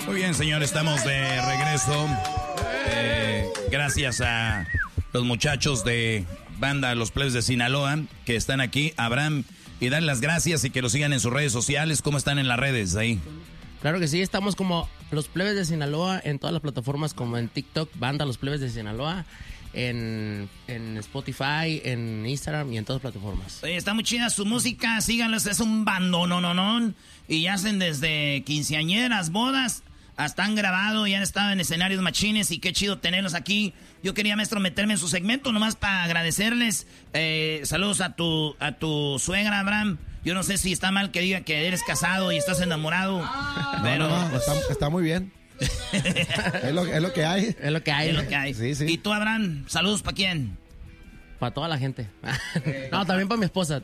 Muy bien, señor, estamos de regreso. Gracias a los muchachos de banda Los Plebes de Sinaloa que están aquí. Abraham, y darles las gracias y que los sigan en sus redes sociales. ¿Cómo están en las redes ahí? Claro que sí, estamos como Los Plebes de Sinaloa en todas las plataformas, como en TikTok, banda Los Plebes de Sinaloa, en Spotify, en Instagram y en todas las plataformas. Oye, está muy chida su música, síganlos, es un bandonononón. Y hacen desde quinceañeras, bodas, hasta han grabado y han estado en escenarios machines y qué chido tenerlos aquí. Yo quería, maestro, meterme en su segmento nomás para agradecerles. Saludos a tu suegra, Abraham. Yo no sé si está mal que diga que eres casado y estás enamorado. Pero no, está muy bien. es lo que hay. Es lo que hay. Es lo que hay. Sí, sí. ¿Y tú, Abraham? ¿Saludos para quién? Para toda la gente. No, también para mi esposa,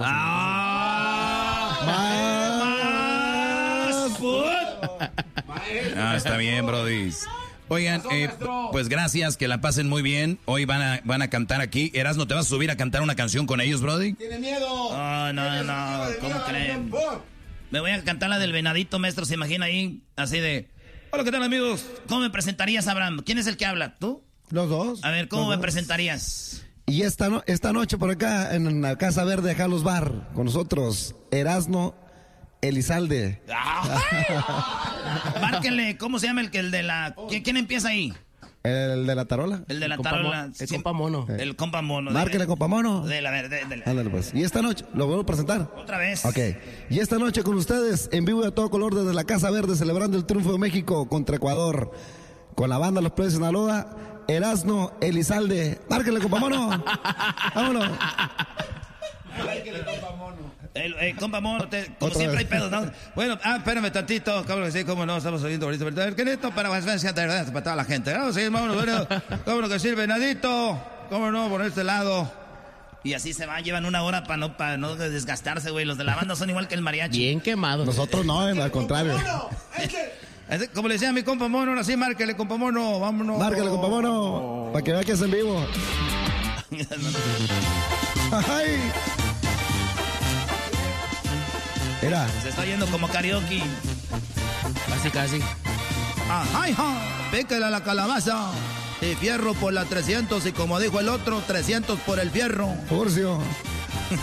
Está bien, brody. Oigan, pues gracias, que la pasen muy bien. Hoy van a cantar aquí. Erasno, ¿te vas a subir a cantar una canción con ellos, brody? ¡Tiene miedo! Oh, no, ¿cómo creen? Me voy a cantar la del venadito, maestro, ¿se imagina ahí? Así de... Hola, ¿qué tal, amigos? ¿Cómo me presentarías, Abraham? ¿Quién es el que habla? ¿Tú? Los dos. A ver, ¿cómo me presentarías? Y esta noche por acá en la Casa Verde de Jalos Bar, con nosotros, Erasno Elizalde. Márquenle, ¿cómo se llama el de la... ¿Quién empieza ahí? El de la tarola. El de la tarola. El compa mono. El compa mono. Márquenle, compa mono. Dele. Ándale, pues. Y esta noche, ¿lo vuelvo a presentar? Otra vez. Ok. Y esta noche con ustedes, en vivo y a todo color desde la Casa Verde, celebrando el triunfo de México contra Ecuador. Con la banda Los Plebes de Sinaloa, Erasno Elizalde. Márquenle, compa mono. Vámonos. Compa mono, como siempre hay pedos, ¿no? Bueno, espérame tantito, cabrón, sí, cómo no, estamos oyendo ahorita, ¿verdad? ¿Qué listo para toda la gente? Vamos a seguir, vámonos, bueno, cómo no que sirve, venadito, cómo no, por este lado. Y así se van, llevan una hora para no desgastarse, güey. Los de la banda son igual que el mariachi. Bien quemados. Nosotros no, al contrario. Como le decía a mi compa mono, ahora sí, márquele, compa mono, vámonos. Márquele, compa mono, para que vea que es en vivo. ¡Ay! Mira. Se está yendo como karaoke. Casi. ¡Ay, píquele a la calabaza! Y fierro por la 300, y como dijo el otro, 300 por el fierro. Furcio.